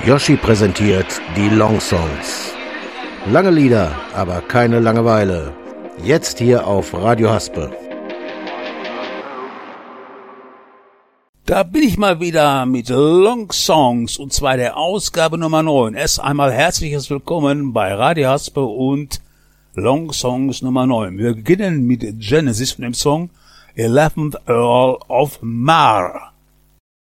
Yoshi präsentiert die Long Songs. Lange Lieder, aber keine Langeweile. Jetzt hier auf Radio Haspe. Da bin ich mal wieder mit Long Songs, und zwar der Ausgabe Nummer 9. Erst einmal herzliches Willkommen bei Radio Haspe und Long Songs Nummer 9. Wir beginnen mit Genesis von dem Song 11th Earl of Mar.